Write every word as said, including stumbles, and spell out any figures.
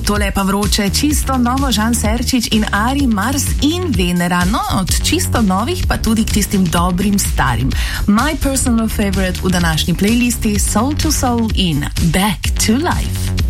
tole pa vroče, čisto novo Žan Serčič in Ari, Mars in Venera. No, od čisto novih pa tudi k tistim dobrim starim. My personal favorite v današnji playlisti Soul to Soul in Back to Life.